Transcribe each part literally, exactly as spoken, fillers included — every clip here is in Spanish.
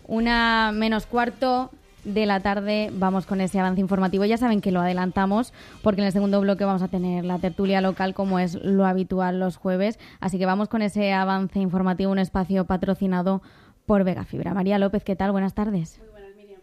Una menos cuarto de la tarde vamos con ese avance informativo. Ya saben que lo adelantamos porque en el segundo bloque vamos a tener la tertulia local como es lo habitual los jueves. Así que vamos con ese avance informativo, un espacio patrocinado por Vega Fibra. María López, ¿qué tal? Buenas tardes. Muy buenas, Miriam.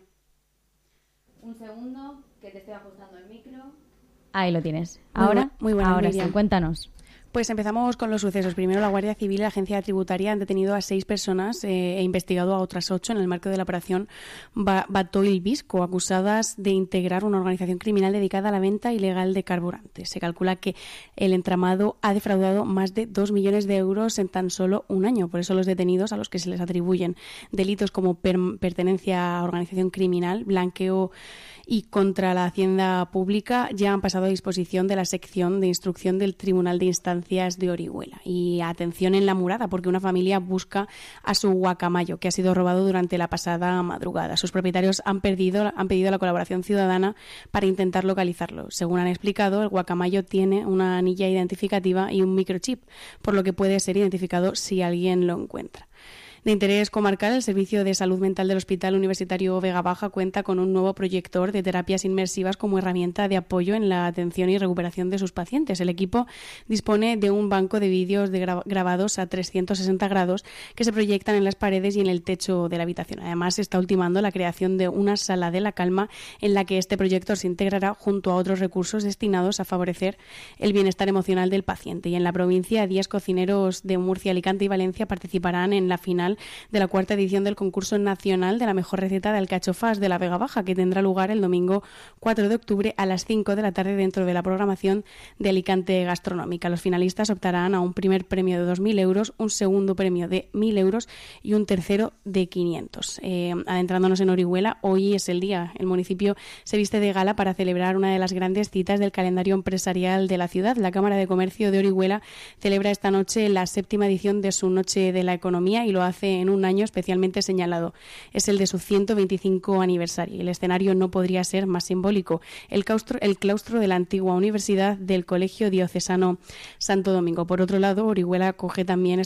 Un segundo, que te estoy ajustando el micro. Ahí lo tienes. Ahora, muy buenas, ahora Miriam. sí, cuéntanos. Pues empezamos con los sucesos. Primero, la Guardia Civil y la Agencia Tributaria han detenido a seis personas eh, e investigado a otras ocho en el marco de la operación ba- Batoil Visco, acusadas de integrar una organización criminal dedicada a la venta ilegal de carburantes. Se calcula que el entramado ha defraudado más de dos millones de euros en tan solo un año. Por eso los detenidos, a los que se les atribuyen delitos como per- pertenencia a organización criminal, blanqueo y contra la hacienda pública, ya han pasado a disposición de la sección de instrucción del Tribunal de Instancias de Orihuela. Y atención en La Murada, porque una familia busca a su guacamayo, que ha sido robado durante la pasada madrugada. Sus propietarios han, perdido, han pedido la colaboración ciudadana para intentar localizarlo. Según han explicado, el guacamayo tiene una anilla identificativa y un microchip, por lo que puede ser identificado si alguien lo encuentra. De interés comarcal, el Servicio de Salud Mental del Hospital Universitario Vega Baja cuenta con un nuevo proyector de terapias inmersivas como herramienta de apoyo en la atención y recuperación de sus pacientes. El equipo dispone de un banco de vídeos de gra- grabados a trescientos sesenta grados que se proyectan en las paredes y en el techo de la habitación. Además, se está ultimando la creación de una sala de la calma en la que este proyector se integrará junto a otros recursos destinados a favorecer el bienestar emocional del paciente. Y en la provincia, diez cocineros de Murcia, Alicante y Valencia participarán en la final de la cuarta edición del concurso nacional de la mejor receta de alcachofas de la Vega Baja, que tendrá lugar el domingo cuatro de octubre a las cinco de la tarde dentro de la programación de Alicante Gastronómica. Los finalistas optarán a un primer premio de dos mil euros, un segundo premio de mil euros y un tercero de quinientos. Eh, adentrándonos en Orihuela, hoy es el día. El municipio se viste de gala para celebrar una de las grandes citas del calendario empresarial de la ciudad. La Cámara de Comercio de Orihuela celebra esta noche la séptima edición de su Noche de la Economía y lo hace en un año especialmente señalado. Es el de su ciento veinticinco aniversario. El escenario no podría ser más simbólico. El claustro, el claustro de la antigua universidad del Colegio Diocesano Santo Domingo. Por otro lado, Orihuela acoge también